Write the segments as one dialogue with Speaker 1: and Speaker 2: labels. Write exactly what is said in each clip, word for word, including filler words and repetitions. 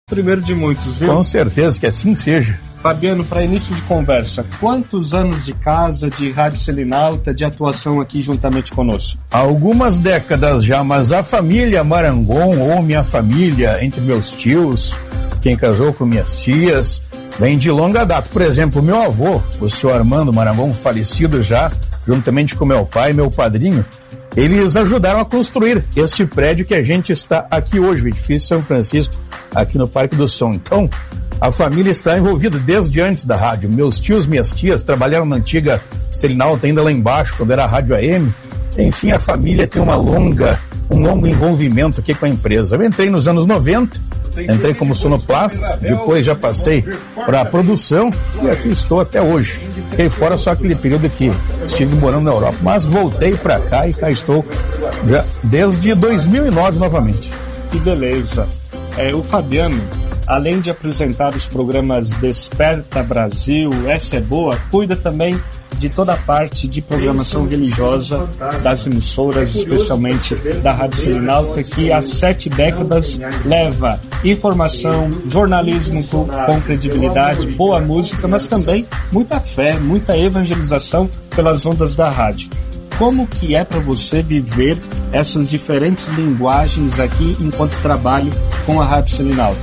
Speaker 1: primeiro de muitos, viu?
Speaker 2: Com certeza, que assim seja.
Speaker 1: Fabiano, para início de conversa, quantos anos de casa, de Rádio Selinalta, de atuação aqui juntamente conosco?
Speaker 2: Algumas décadas já, mas a família Marangon, ou minha família, entre meus tios, quem casou com minhas tias, vem de longa data. Por exemplo, meu avô, o senhor Armando Marangon, falecido já, juntamente com meu pai, meu padrinho, eles ajudaram a construir este prédio que a gente está aqui hoje, o edifício São Francisco, aqui no Parque do Som. Então, a família está envolvida desde antes da rádio. Meus tios, minhas tias trabalharam na antiga Selinalta, ainda lá embaixo, quando era a Rádio A M. Enfim, a família tem uma longa, um longo envolvimento aqui com a empresa. Eu entrei nos anos noventa, entrei como sonoplasta, depois já passei para a produção e aqui estou até hoje. Fiquei fora só aquele período que estive morando na Europa, mas voltei para cá e cá estou já desde dois mil e nove novamente.
Speaker 1: Que beleza. É, o Fabiano, além de apresentar os programas Desperta Brasil, Essa é Boa, cuida também de toda a parte de programação religiosa das emissoras, especialmente da Rádio Selinalta, que há sete décadas leva informação, jornalismo com, com credibilidade, boa música, mas também muita fé, muita evangelização pelas ondas da rádio. Como que é para você viver essas diferentes linguagens aqui enquanto trabalho com a Rádio Selinalta?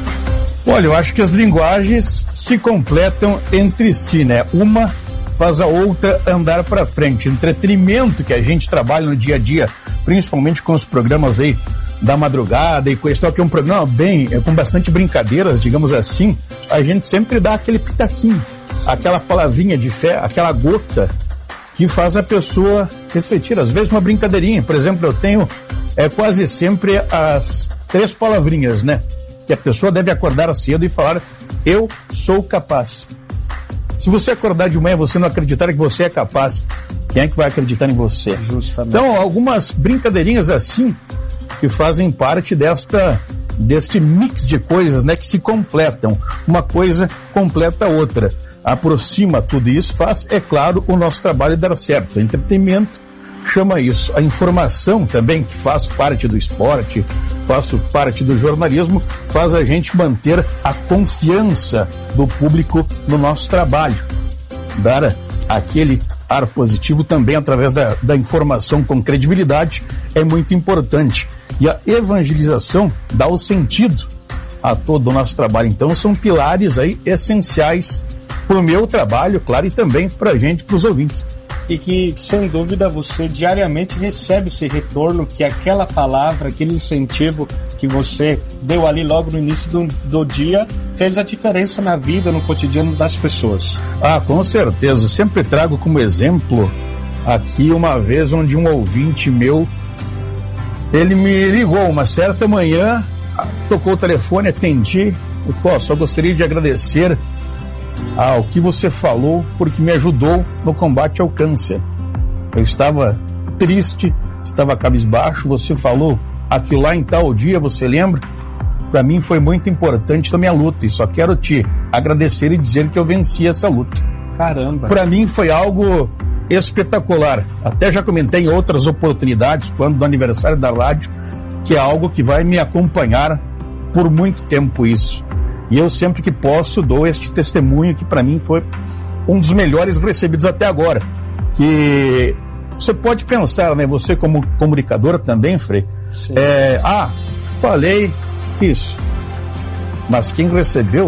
Speaker 2: Olha, eu acho que as linguagens se completam entre si, né? Uma faz a outra andar para frente. O entretenimento que a gente trabalha no dia a dia, principalmente com os programas aí da madrugada e coisa tal, que é um programa bem, com bastante brincadeiras, digamos assim, a gente sempre dá aquele pitaquinho, aquela palavrinha de fé, aquela gota que faz a pessoa refletir. Às vezes uma brincadeirinha, por exemplo, eu tenho é, quase sempre as três palavrinhas, né? Que a pessoa deve acordar cedo e falar: eu sou capaz. Se você acordar de manhã e você não acreditar que você é capaz, quem é que vai acreditar em você?
Speaker 1: Justamente.
Speaker 2: Então, algumas brincadeirinhas assim que fazem parte desta, deste mix de coisas, né, que se completam. Uma coisa completa a outra. Aproxima tudo isso, faz, é claro, o nosso trabalho dar certo. O entretenimento chama isso. A informação também, que faz parte do esporte, faz parte do jornalismo, faz a gente manter a confiança do público no nosso trabalho. Dar aquele ar positivo também através da, da informação com credibilidade é muito importante. E a evangelização dá o sentido a todo o nosso trabalho. Então são pilares aí essenciais para o meu trabalho, claro, e também para a gente, para os ouvintes.
Speaker 1: E que, sem dúvida, você diariamente recebe esse retorno, que aquela palavra, aquele incentivo que você deu ali logo no início do, do dia fez a diferença na vida, no cotidiano das pessoas.
Speaker 2: Ah, com certeza. Eu sempre trago como exemplo aqui uma vez onde um ouvinte meu, ele me ligou uma certa manhã, tocou o telefone, atendi e falou: oh, só gostaria de agradecer ao que você falou, porque me ajudou no combate ao câncer. Eu estava triste, estava cabisbaixo, você falou aquilo lá em tal dia, você lembra? Para mim foi muito importante na minha luta, e só quero te agradecer e dizer que eu venci essa luta.
Speaker 1: Caramba!
Speaker 2: Para mim foi algo espetacular. Até já comentei em outras oportunidades, quando do aniversário da rádio, que é algo que vai me acompanhar por muito tempo isso. E eu sempre que posso dou este testemunho que para mim foi um dos melhores recebidos até agora. Que você pode pensar, né? Você como comunicador também, Frei, é, ah, falei isso, mas quem recebeu,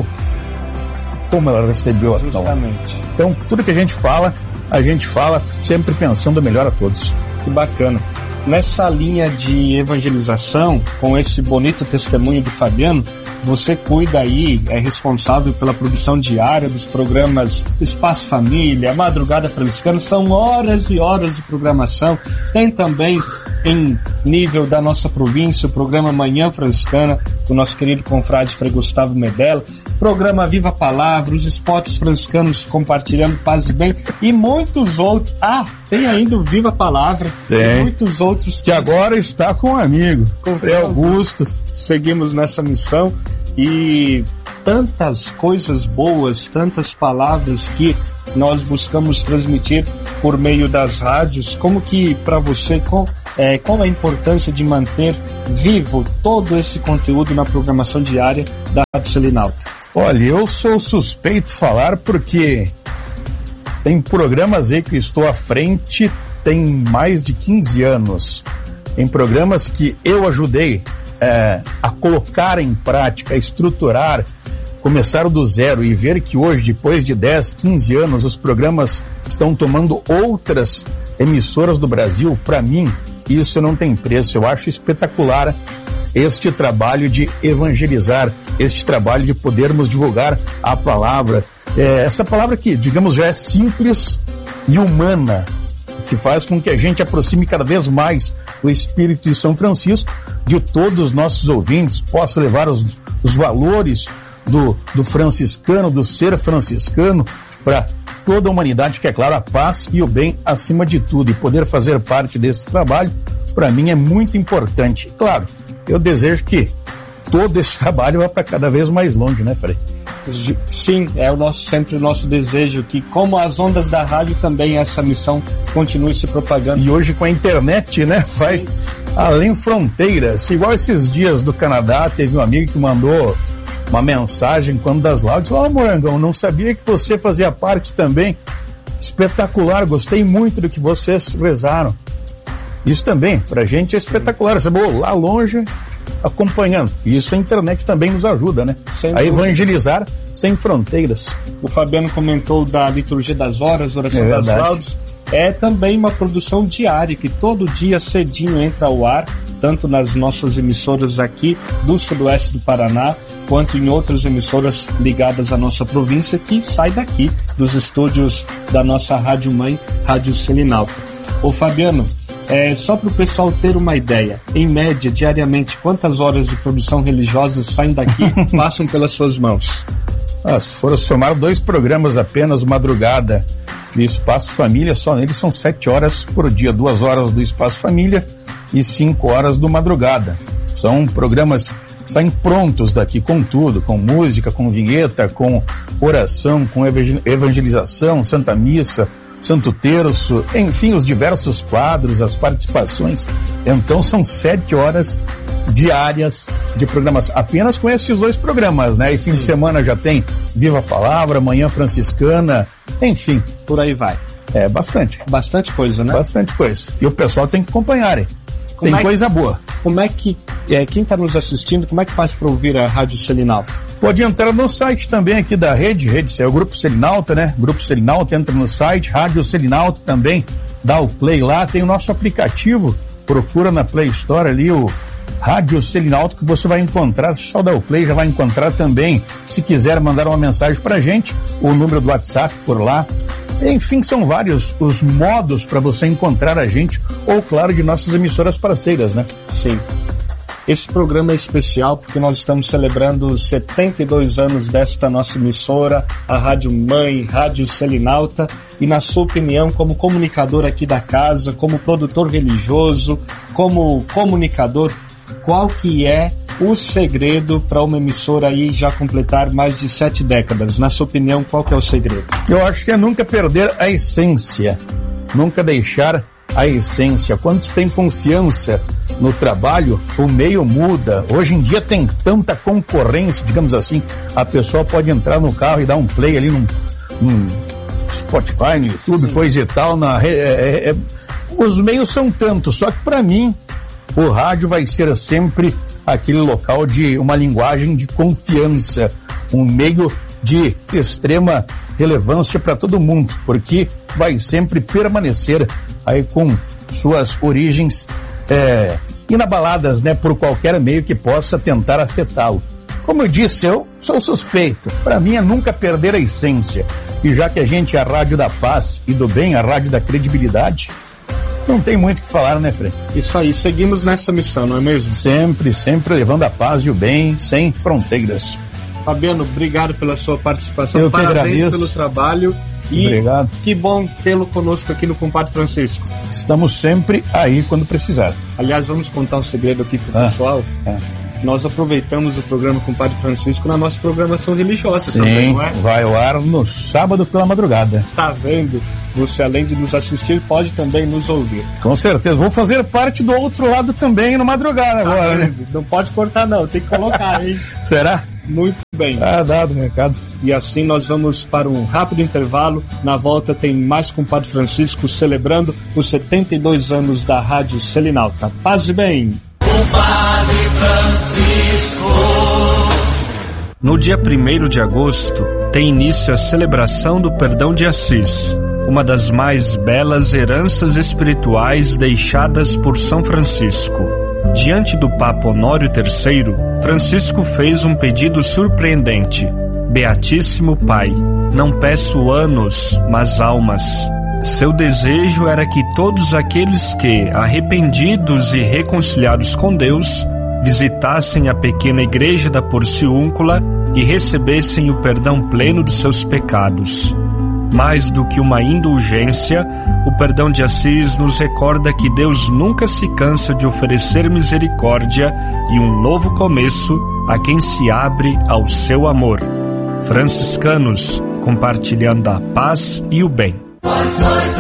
Speaker 2: como ela recebeu?
Speaker 1: Justamente.
Speaker 2: Então, tudo que a gente fala, a gente fala sempre pensando melhor a todos.
Speaker 1: Que bacana. Nessa linha de evangelização, com esse bonito testemunho do Fabiano, você cuida aí, é responsável pela produção diária dos programas Espaço Família, Madrugada Franciscana, são horas e horas de programação. Tem também, em nível da nossa província, o programa Manhã Franciscana, do nosso querido confrade Frei Gustavo Medella, programa Viva a Palavra, os spots franciscanos compartilhando paz e bem, e muitos outros. Ah, tem ainda o Viva a Palavra,
Speaker 2: tem.
Speaker 1: E muitos outros.
Speaker 2: Que agora está com um amigo, com Frei Augusto.
Speaker 1: Seguimos nessa missão e tantas coisas boas, tantas palavras que nós buscamos transmitir por meio das rádios. Como que para você, qual, é, qual a importância de manter vivo todo esse conteúdo na programação diária da Rádio Selinalta?
Speaker 2: Olha, eu sou suspeito de falar porque tem programas aí que estou à frente tem mais de quinze anos. Tem programas que eu ajudei é, a colocar em prática, a estruturar, começar do zero e ver que hoje, depois de dez, quinze anos, os programas estão tomando outras emissoras do Brasil. Para mim, isso não tem preço. Eu acho espetacular este trabalho de evangelizar, este trabalho de podermos divulgar a palavra. É, essa palavra que, digamos, já é simples e humana, que faz com que a gente aproxime cada vez mais o Espírito de São Francisco de todos os nossos ouvintes, possa levar os, os valores do, do franciscano, do ser franciscano, para toda a humanidade, que é claro, a paz e o bem acima de tudo. E poder fazer parte desse trabalho, para mim, é muito importante. Claro, eu desejo que todo esse trabalho vá para cada vez mais longe, né, Frei?
Speaker 1: Sim, é o nosso, sempre o nosso desejo que, como as ondas da rádio, também essa missão continue se propagando.
Speaker 2: E hoje com a internet, né, vai Sim. além fronteiras. Igual esses dias do Canadá, teve um amigo que mandou uma mensagem quando das lives, ó, oh, Morangão, não sabia que você fazia parte também. Espetacular, gostei muito do que vocês rezaram. Isso também, pra gente é espetacular. Você vai lá longe acompanhando. E isso a internet também nos ajuda, né? Sem a dúvida. Evangelizar sem fronteiras.
Speaker 1: O Fabiano comentou da liturgia das horas, oração é das laudes. É também uma produção diária que todo dia cedinho entra ao ar, tanto nas nossas emissoras aqui do sudoeste do Paraná, quanto em outras emissoras ligadas à nossa província, que sai daqui, dos estúdios da nossa rádio mãe, Rádio Selinalta. Ô Fabiano, é, só para o pessoal ter uma ideia, em média, diariamente, quantas horas de produção religiosa saem daqui e passam pelas suas mãos?
Speaker 2: Ah, se for somar dois programas apenas, Madrugada e Espaço Família, só neles são sete horas por dia, duas horas do Espaço Família e cinco horas do Madrugada. São programas que saem prontos daqui com tudo, com música, com vinheta, com oração, com evangelização, Santa Missa, Santo Terço, enfim, os diversos quadros, as participações. Então são sete horas diárias de programação, apenas com esses dois programas, né? E Sim. fim de semana já tem Viva a Palavra, Manhã Franciscana, enfim.
Speaker 1: Por aí vai.
Speaker 2: É, bastante.
Speaker 1: Bastante coisa, né?
Speaker 2: Bastante coisa. E o pessoal tem que acompanhar, hein? Tem é coisa
Speaker 1: que,
Speaker 2: boa.
Speaker 1: Como é que, é, quem está nos assistindo, como é que faz para ouvir a Rádio Selinalta?
Speaker 2: Pode entrar no site também aqui da rede, rede é o Grupo Selinalta, né? Grupo Selinalta, entra no site, Rádio Selinalta também, dá o play lá, tem o nosso aplicativo, procura na Play Store ali o Rádio Selinalta, que você vai encontrar, só dá o play, já vai encontrar também, se quiser mandar uma mensagem pra gente, o número do WhatsApp por lá. Enfim, são vários os modos para você encontrar a gente, ou claro, de nossas emissoras parceiras, né?
Speaker 1: Sim. Esse programa é especial porque nós estamos celebrando setenta e dois anos desta nossa emissora, a Rádio Mãe, Rádio Selinalta, e na sua opinião, como comunicador aqui da casa, como produtor religioso, como comunicador, qual que é o segredo para uma emissora aí já completar mais de sete décadas? Na sua opinião, qual que é o segredo?
Speaker 2: Eu acho que é nunca perder a essência, nunca deixar a essência. Quando você tem confiança no trabalho, o meio muda. Hoje em dia tem tanta concorrência, digamos assim, a pessoa pode entrar no carro e dar um play ali num, num Spotify, no YouTube, Sim. coisa e tal. Na, é, é, é, os meios são tantos, só que para mim o rádio vai ser sempre aquele local de uma linguagem de confiança, um meio de extrema relevância para todo mundo, porque vai sempre permanecer aí com suas origens é, inabaladas, né, por qualquer meio que possa tentar afetá-lo. Como eu disse, eu sou suspeito. Para mim é nunca perder a essência. E já que a gente é a rádio da paz e do bem, a rádio da credibilidade, não tem muito o que falar, né, Frei?
Speaker 1: Isso aí, seguimos nessa missão, não é mesmo?
Speaker 2: Sempre, sempre levando a paz e o bem sem fronteiras.
Speaker 1: Fabiano, obrigado pela sua participação.
Speaker 2: Eu
Speaker 1: Parabéns
Speaker 2: que agradeço.
Speaker 1: pelo trabalho. E
Speaker 2: obrigado.
Speaker 1: Que bom tê-lo conosco aqui no Compadre Francisco.
Speaker 2: Estamos sempre aí quando precisar.
Speaker 1: Aliás, vamos contar um segredo aqui pro
Speaker 2: ah,
Speaker 1: pessoal.
Speaker 2: É.
Speaker 1: nós aproveitamos o programa com o Padre Francisco na nossa programação religiosa.
Speaker 2: Sim,
Speaker 1: também, não é?
Speaker 2: Vai ao ar no sábado pela madrugada.
Speaker 1: Tá vendo? Você, além de nos assistir, pode também nos ouvir.
Speaker 2: Com certeza, vou fazer parte do outro lado também no madrugada
Speaker 1: Tá
Speaker 2: agora, né?
Speaker 1: Não pode cortar não, tem que colocar, hein?
Speaker 2: Será?
Speaker 1: Muito bem.
Speaker 2: Tá dado o recado.
Speaker 1: E assim nós vamos para um rápido intervalo. Na volta tem mais com o Padre Francisco celebrando os setenta e dois anos da Rádio Selinalta. Paz e bem.
Speaker 3: O Padre Francisco.
Speaker 1: No dia primeiro de agosto tem início a celebração do Perdão de Assis, uma das mais belas heranças espirituais deixadas por São Francisco. Diante do Papa Honório terceiro, Francisco fez um pedido surpreendente: Beatíssimo Pai, não peço anos, mas almas. Seu desejo era que todos aqueles que, arrependidos e reconciliados com Deus, visitassem a pequena igreja da Porciúncula e recebessem o perdão pleno de seus pecados. Mais do que uma indulgência, o Perdão de Assis nos recorda que Deus nunca se cansa de oferecer misericórdia e um novo começo a quem se abre ao seu amor. Franciscanos, compartilhando a paz e o bem.
Speaker 3: Vós sois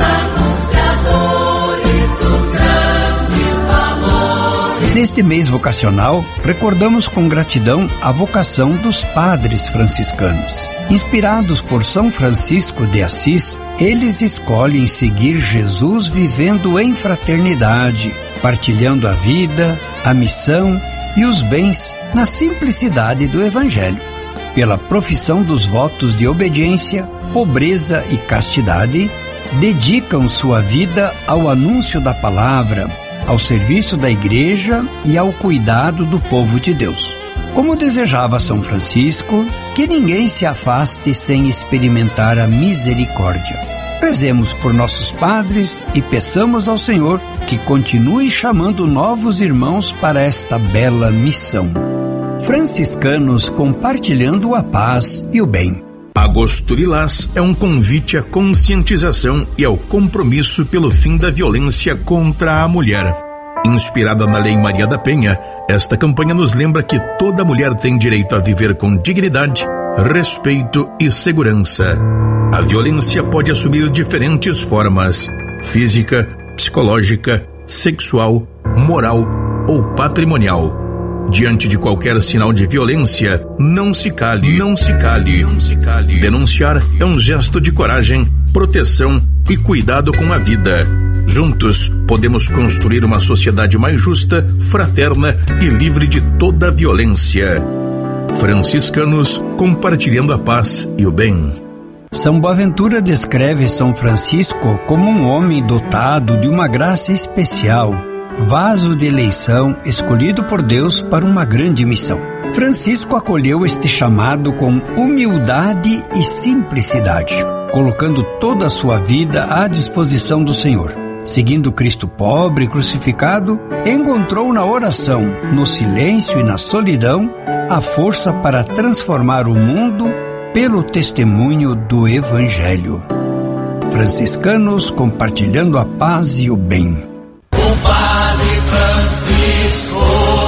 Speaker 3: anunciadores dos grandes valores.
Speaker 4: Neste mês vocacional, recordamos com gratidão a vocação dos padres franciscanos. Inspirados por São Francisco de Assis, eles escolhem seguir Jesus vivendo em fraternidade, partilhando a vida, a missão e os bens na simplicidade do Evangelho. Pela profissão dos votos de obediência, pobreza e castidade, dedicam sua vida ao anúncio da palavra, ao serviço da Igreja e ao cuidado do povo de Deus. Como desejava São Francisco, que ninguém se afaste sem experimentar a misericórdia. Rezemos por nossos padres e peçamos ao Senhor que continue chamando novos irmãos para esta bela missão. Franciscanos compartilhando a paz e o bem.
Speaker 2: Agosto Lilás é um convite à conscientização e ao compromisso pelo fim da violência contra a mulher. Inspirada na Lei Maria da Penha, esta campanha nos lembra que toda mulher tem direito a viver com dignidade, respeito e segurança. A violência pode assumir diferentes formas: física, psicológica, sexual, moral ou patrimonial. Diante de qualquer sinal de violência, não se cale, não se cale, não se cale. Denunciar é um gesto de coragem, proteção e cuidado com a vida. Juntos, podemos construir uma sociedade mais justa, fraterna e livre de toda violência. Franciscanos compartilhando a paz e o bem.
Speaker 4: São Boaventura descreve São Francisco como um homem dotado de uma graça especial, vaso de eleição escolhido por Deus para uma grande missão. Francisco acolheu este chamado com humildade e simplicidade, colocando toda a sua vida à disposição do Senhor. Seguindo Cristo pobre e crucificado, encontrou na oração, no silêncio e na solidão, a força para transformar o mundo pelo testemunho do Evangelho. Franciscanos compartilhando a paz e o bem.
Speaker 3: O Padre Francisco.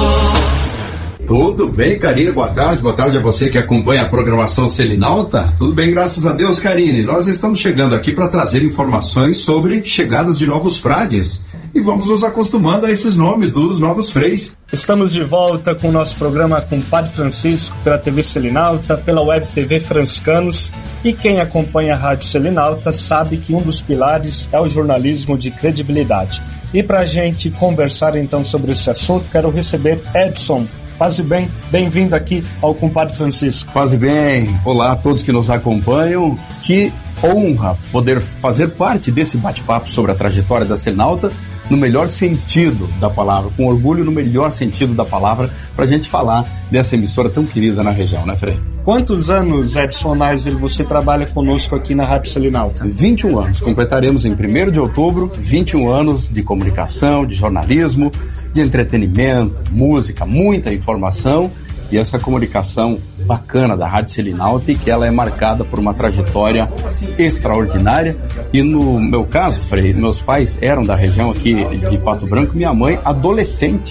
Speaker 5: Tudo bem, Karine? Boa tarde. Boa tarde a você que acompanha a programação Selinalta. Tudo bem, graças a Deus, Karine. Nós estamos chegando aqui para trazer informações sobre chegadas de novos frades. E vamos nos acostumando a esses nomes dos novos freis.
Speaker 1: Estamos de volta com o nosso programa com o Padre Francisco pela T V Selinalta, pela Web T V Franciscanos. E quem acompanha a Rádio Selinalta sabe que um dos pilares é o jornalismo de credibilidade. E para a gente conversar então sobre esse assunto, quero receber Edson. Paz e bem, bem-vindo aqui ao Compadre Francisco.
Speaker 5: Paz e bem, olá a todos que nos acompanham. Que honra poder fazer parte desse bate-papo sobre a trajetória da Selinalta no melhor sentido da palavra, com orgulho no melhor sentido da palavra, para a gente falar dessa emissora tão querida na região, né, Frei?
Speaker 1: Quantos anos, Edson Neiser, você trabalha conosco aqui na Rádio Selinalta?
Speaker 5: vinte e um anos, completaremos em primeiro de outubro, vinte e um anos de comunicação, de jornalismo, de entretenimento, música, muita informação e essa comunicação bacana da Rádio Selinalta, e que ela é marcada por uma trajetória extraordinária. E no meu caso, Frei, meus pais eram da região aqui de Pato Branco, minha mãe adolescente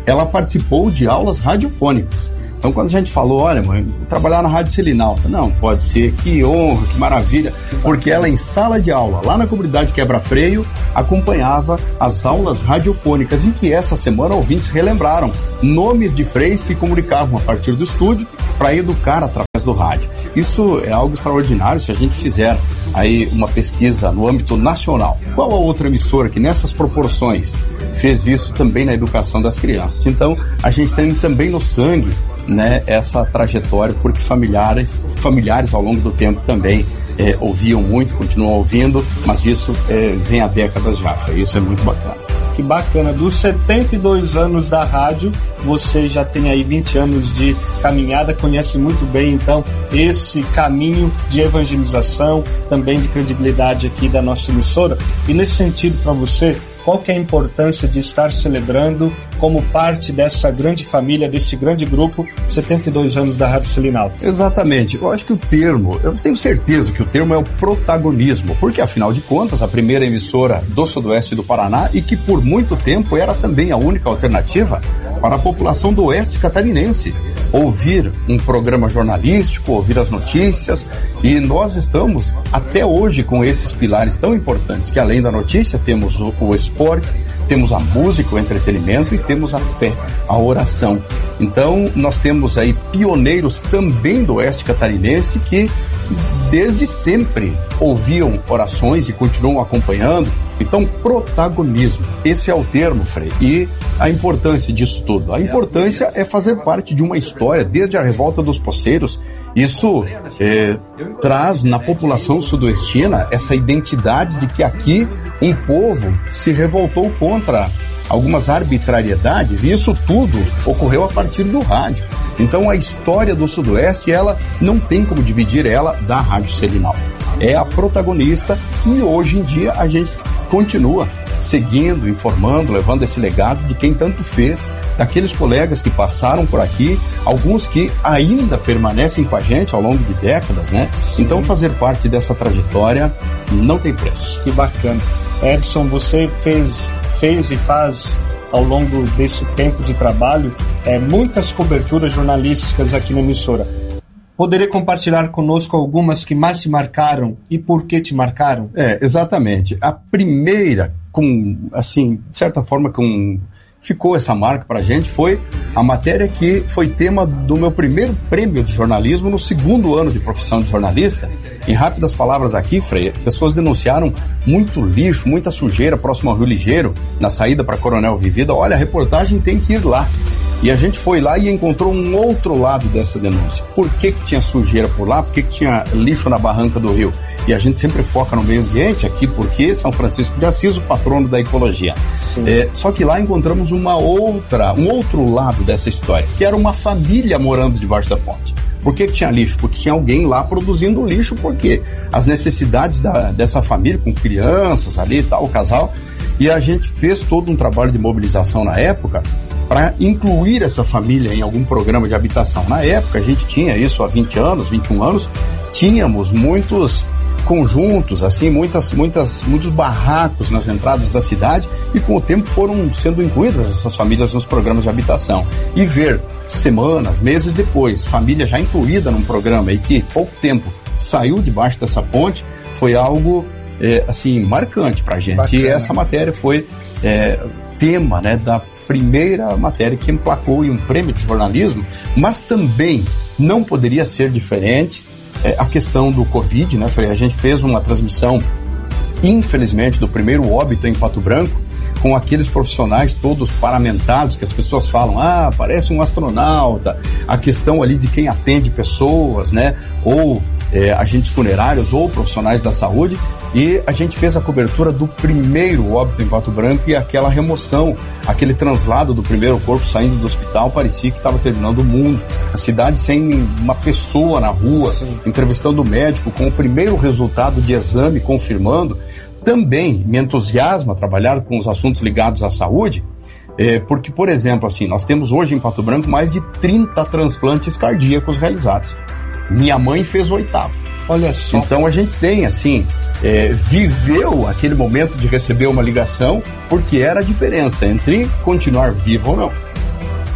Speaker 5: ela participou de aulas radiofônicas. Então, quando a gente falou, olha, mãe, vou trabalhar na Rádio Selinalta. Não, pode ser, que honra, que maravilha, porque ela, em sala de aula, lá na comunidade Quebra Freio, acompanhava as aulas radiofônicas, em que essa semana ouvintes relembraram nomes de freis que comunicavam a partir do estúdio para educar através do rádio. Isso é algo extraordinário se a gente fizer aí uma pesquisa no âmbito nacional. Qual a outra emissora que nessas proporções fez isso também na educação das crianças? Então, a gente tem também no sangue, né, essa trajetória, porque familiares, familiares ao longo do tempo também é, ouviam muito, continuam ouvindo, mas isso é, vem há décadas já. Isso é muito bacana.
Speaker 1: Que bacana. Dos setenta e dois anos da rádio, você já tem aí vinte anos de caminhada, conhece muito bem, então, esse caminho de evangelização, também de credibilidade aqui da nossa emissora. E nesse sentido, para você, qual que é a importância de estar celebrando como parte dessa grande família, desse grande grupo, setenta e dois anos da Rádio Selinalta?
Speaker 5: Exatamente. Eu acho que o termo, eu tenho certeza que o termo é o protagonismo, porque afinal de contas, a primeira emissora do Sudoeste do Paraná e que por muito tempo era também a única alternativa para a população do Oeste catarinense ouvir um programa jornalístico, ouvir as notícias, e nós estamos até hoje com esses pilares tão importantes, que além da notícia temos o, o esporte, temos a música, o entretenimento e temos a fé, a oração. Então nós temos aí pioneiros também do Oeste catarinense que desde sempre ouviam orações e continuam acompanhando. Então, protagonismo, esse é o termo, Frei, e a importância disso tudo. A importância é fazer parte de uma história, desde a revolta dos poceiros. Isso é, traz na população sudoestina essa identidade de que aqui um povo se revoltou contra algumas arbitrariedades, e isso tudo ocorreu a partir do rádio. Então a história do Sudoeste, ela não tem como dividir ela da Rádio Selinalta. É a protagonista, e hoje em dia a gente continua seguindo, informando, levando esse legado de quem tanto fez, daqueles colegas que passaram por aqui, alguns que ainda permanecem com a gente ao longo de décadas, né? Sim. Então fazer parte dessa trajetória não tem preço.
Speaker 1: Que bacana. Edson, você fez, fez e faz ao longo desse tempo de trabalho é, muitas coberturas jornalísticas aqui na emissora. Poderia compartilhar conosco algumas que mais te marcaram e por que te marcaram?
Speaker 5: É, exatamente. A primeira, com, assim, de certa forma, com, ficou essa marca pra gente, foi a matéria que foi tema do meu primeiro prêmio de jornalismo no segundo ano de profissão de jornalista. Em rápidas palavras aqui, Frei, pessoas denunciaram muito lixo, muita sujeira próximo ao Rio Ligeiro, na saída para Coronel Vivida. Olha, a reportagem tem que ir lá. E a gente foi lá e encontrou um outro lado dessa denúncia. Por que que tinha sujeira por lá? Por que que tinha lixo na barranca do rio? E a gente sempre foca no meio ambiente aqui, porque São Francisco de Assis, o patrono da ecologia. É, só que lá encontramos uma outra, um outro lado dessa história, que era uma família morando debaixo da ponte. Por que que tinha lixo? Porque tinha alguém lá produzindo lixo, porque as necessidades da, dessa família, com crianças ali e tal, o casal, e a gente fez todo um trabalho de mobilização na época, para incluir essa família em algum programa de habitação. Na época, a gente tinha isso há vinte anos, vinte e um anos, tínhamos muitos conjuntos, assim, muitas, muitas, muitos barracos nas entradas da cidade, e com o tempo foram sendo incluídas essas famílias nos programas de habitação. E ver semanas, meses depois, família já incluída num programa e que pouco tempo saiu debaixo dessa ponte, foi algo é, assim, marcante para a gente. Bacana. E essa matéria foi é, tema, né, da primeira matéria que emplacou em um prêmio de jornalismo, mas também não poderia ser diferente é, a questão do Covid, né? A gente fez uma transmissão, infelizmente, do primeiro óbito em Pato Branco, com aqueles profissionais todos paramentados, que as pessoas falam, ah, parece um astronauta, a questão ali de quem atende pessoas, né? Ou é, agentes funerários ou profissionais da saúde, e a gente fez a cobertura do primeiro óbito em Pato Branco, e aquela remoção, aquele translado do primeiro corpo saindo do hospital, parecia que estava terminando o mundo. A cidade sem uma pessoa na rua, sim, entrevistando o médico com o primeiro resultado de exame confirmando. Também me entusiasma trabalhar com os assuntos ligados à saúde, é, porque, por exemplo, assim, nós temos hoje em Pato Branco mais de trinta transplantes cardíacos realizados. Minha mãe fez o oitavo.
Speaker 1: Olha só.
Speaker 5: Então a gente tem, assim, é, viveu aquele momento de receber uma ligação, porque era a diferença entre continuar vivo ou não.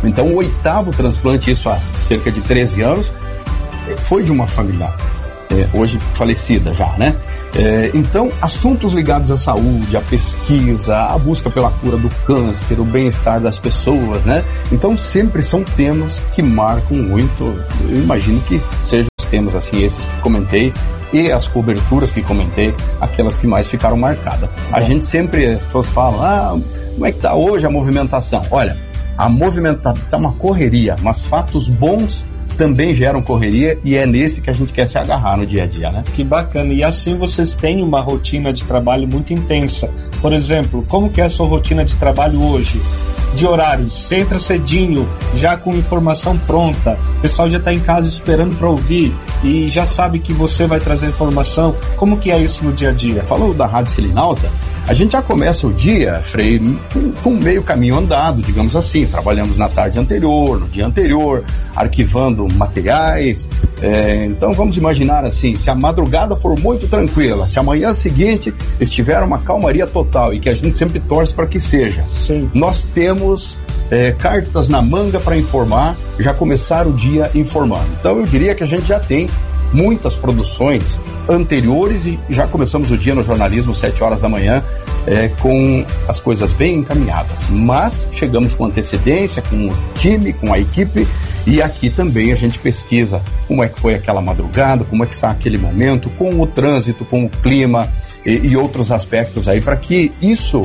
Speaker 5: Então o oitavo transplante, isso há cerca de treze anos, foi de uma familiar, é, hoje falecida já, né? É, então, assuntos ligados à saúde, à pesquisa, à busca pela cura do câncer, o bem-estar das pessoas, né? Então, sempre são temas que marcam muito. Eu imagino que sejam os temas assim, esses que comentei, e as coberturas que comentei, aquelas que mais ficaram marcadas. A é. gente sempre, as pessoas falam, ah, como é que tá hoje a movimentação? Olha, a movimentação tá uma correria, mas fatos bons também geram correria, e é nesse que a gente quer se agarrar no dia a dia, né?
Speaker 1: Que bacana, e assim vocês têm uma rotina de trabalho muito intensa. Por exemplo, como que é a sua rotina de trabalho hoje? De horários, você entra cedinho, já com informação pronta, o pessoal já está em casa esperando para ouvir e já sabe que você vai trazer informação. Como que é isso no dia a dia?
Speaker 5: Falando da Rádio Selinalta, a gente já começa o dia, Frei, com, com meio caminho andado, digamos assim. Trabalhamos na tarde anterior, no dia anterior, arquivando materiais. É, então vamos imaginar assim, se a madrugada for muito tranquila, se a manhã seguinte estiver uma calmaria total, e que a gente sempre torce para que seja.
Speaker 1: Sim.
Speaker 5: Nós temos é, cartas na manga para informar, já começar o dia informando. Então eu diria que a gente já tem muitas produções anteriores e já começamos o dia no jornalismo, sete horas da manhã, é, com as coisas bem encaminhadas. Mas chegamos com antecedência, com o time, com a equipe, e aqui também a gente pesquisa como é que foi aquela madrugada, como é que está aquele momento, com o trânsito, com o clima e, e outros aspectos aí, para que isso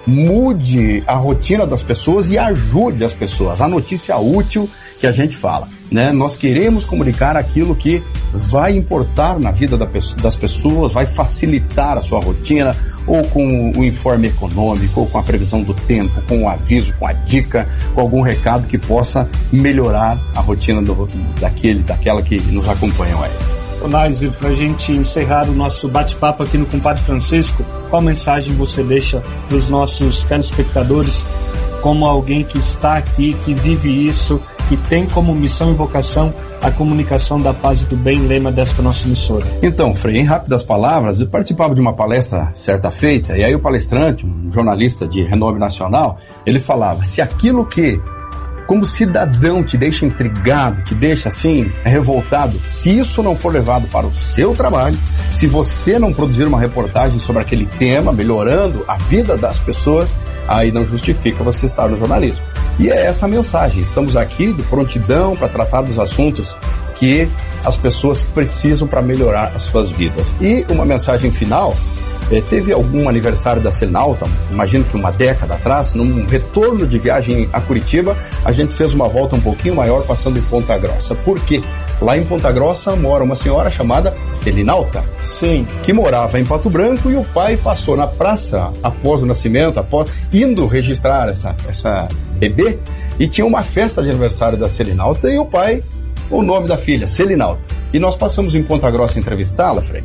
Speaker 5: mude a rotina das pessoas e ajude as pessoas. A notícia útil que a gente fala, né? Nós queremos comunicar aquilo que vai importar na vida da, das pessoas, vai facilitar a sua rotina, ou com o informe econômico, ou com a previsão do tempo, com o aviso, com a dica, com algum recado que possa melhorar a rotina do, daquele, daquela que nos acompanham aí.
Speaker 1: Ô Náiser, para a gente encerrar o nosso bate-papo aqui no Compadre Francisco, qual mensagem você deixa para os nossos telespectadores, como alguém que está aqui, que vive isso, que tem como missão e vocação a comunicação da paz e do bem, lema desta nossa emissora?
Speaker 5: Então, Frei, em rápidas palavras, eu participava de uma palestra certa feita, e aí o palestrante, um jornalista de renome nacional, ele falava, se aquilo que como cidadão te deixa intrigado, te deixa assim, revoltado, se isso não for levado para o seu trabalho, se você não produzir uma reportagem sobre aquele tema, melhorando a vida das pessoas, aí não justifica você estar no jornalismo. E é essa a mensagem, estamos aqui de prontidão para tratar dos assuntos que as pessoas precisam para melhorar as suas vidas. E uma mensagem final, É, teve algum aniversário da Selinalta, imagino que uma década atrás, num retorno de viagem a Curitiba, a gente fez uma volta um pouquinho maior passando em Ponta Grossa. Por quê? Lá em Ponta Grossa mora uma senhora chamada Selinalta.
Speaker 1: Sim.
Speaker 5: Que morava em Pato Branco, e o pai passou na praça após o nascimento, após, indo registrar essa, essa bebê, e tinha uma festa de aniversário da Selinalta, e o pai, o nome da filha, Selinalta. E nós passamos em Ponta Grossa entrevistá-la, Frei,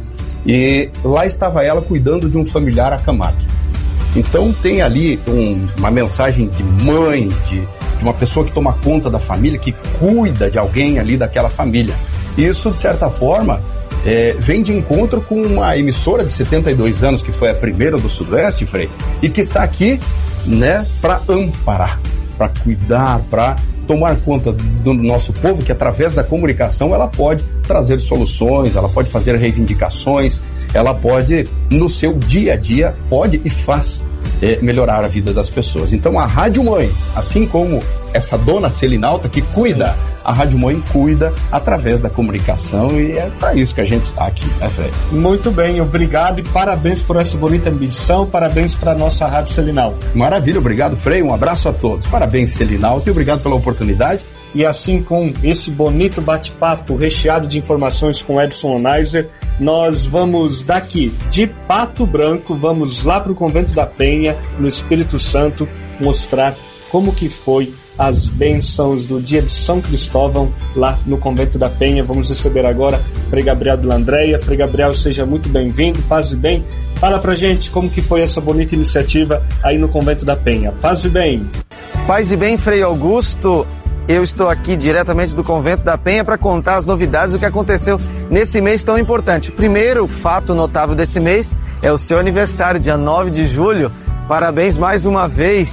Speaker 5: e lá estava ela cuidando de um familiar acamado. Então tem ali um, uma mensagem de mãe, de, de uma pessoa que toma conta da família, que cuida de alguém ali daquela família. E isso, de certa forma, é, vem de encontro com uma emissora de setenta e dois anos, que foi a primeira do Sudoeste, Frei, e que está aqui, né, para amparar, para cuidar, para tomar conta do nosso povo, que através da comunicação ela pode trazer soluções, ela pode fazer reivindicações, ela pode, no seu dia a dia, pode e faz é, melhorar a vida das pessoas. Então a Rádio Mãe, assim como essa dona Selinalta que cuida, sim, a Rádio Mãe cuida através da comunicação, e é para isso que a gente está aqui, né, Fred?
Speaker 1: Muito bem, obrigado e parabéns por essa bonita ambição, parabéns para a nossa Rádio Selinalta.
Speaker 5: Maravilha, obrigado, Frei, um abraço a todos. Parabéns, Selinalta, e obrigado pela oportunidade.
Speaker 1: E assim, com esse bonito bate-papo recheado de informações com Edson Onaiser, nós vamos daqui de Pato Branco, vamos lá para o Convento da Penha, no Espírito Santo, mostrar como que foi as bênçãos do dia de São Cristóvão lá no Convento da Penha. Vamos receber agora Frei Gabriel de Landréia. Frei Gabriel, seja muito bem-vindo, paz e bem. Fala pra gente como que foi essa bonita iniciativa aí no Convento da Penha. Paz e bem.
Speaker 6: Paz e bem, Frei Augusto. Eu estou aqui diretamente do Convento da Penha para contar as novidades do que aconteceu nesse mês tão importante. O primeiro fato notável desse mês é o seu aniversário, dia nove de julho. Parabéns mais uma vez.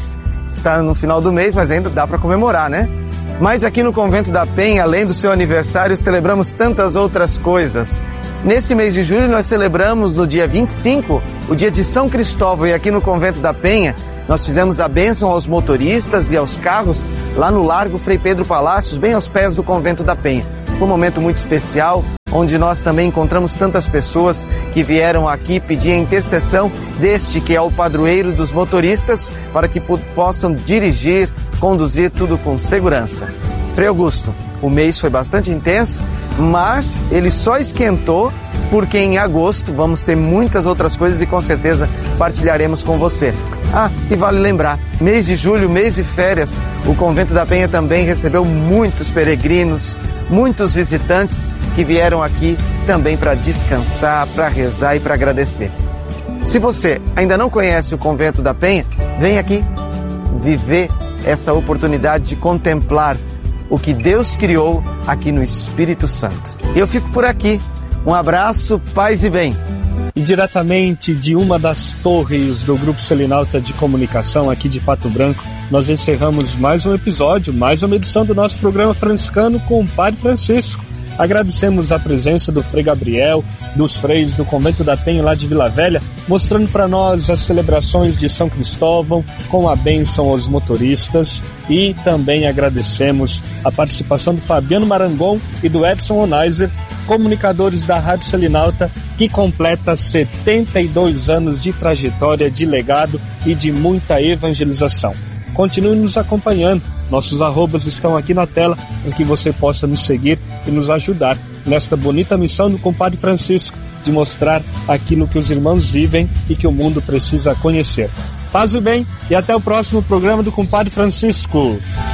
Speaker 6: está no final do mês, mas ainda dá para comemorar, né? Mas aqui no Convento da Penha, além do seu aniversário, celebramos tantas outras coisas. Nesse mês de julho, nós celebramos no dia vinte e cinco, o dia de São Cristóvão, e aqui no Convento da Penha, nós fizemos a bênção aos motoristas e aos carros lá no Largo Frei Pedro Palácios, bem aos pés do Convento da Penha. Foi um momento muito especial, onde nós também encontramos tantas pessoas que vieram aqui pedir a intercessão deste que é o padroeiro dos motoristas, para que possam dirigir, conduzir tudo com segurança. Frei Augusto, o mês foi bastante intenso, mas ele só esquentou porque em agosto vamos ter muitas outras coisas e com certeza partilharemos com você. Ah, e vale lembrar, mês de julho, mês de férias, o Convento da Penha também recebeu muitos peregrinos, muitos visitantes que vieram aqui também para descansar, para rezar e para agradecer. Se você ainda não conhece o Convento da Penha, vem aqui viver essa oportunidade de contemplar o que Deus criou aqui no Espírito Santo. Eu fico por aqui. Um abraço, paz e bem.
Speaker 1: E diretamente de uma das torres do Grupo Selinalta de Comunicação aqui de Pato Branco, nós encerramos mais um episódio, mais uma edição do nosso programa franciscano com o Padre Francisco. Agradecemos a presença do Frei Gabriel, dos freios do Convento da Penha lá de Vila Velha, mostrando para nós as celebrações de São Cristóvão, com a bênção aos motoristas, e também agradecemos a participação do Fabiano Marangon e do Edson Onaiser, comunicadores da Rádio Selinalta, que completa setenta e dois anos de trajetória, de legado e de muita evangelização. Continue nos acompanhando. Nossos arrobas estão aqui na tela, em que você possa nos seguir e nos ajudar nesta bonita missão do Compadre Francisco, de mostrar aquilo que os irmãos vivem e que o mundo precisa conhecer. Paz e bem, e até o próximo programa do Compadre Francisco.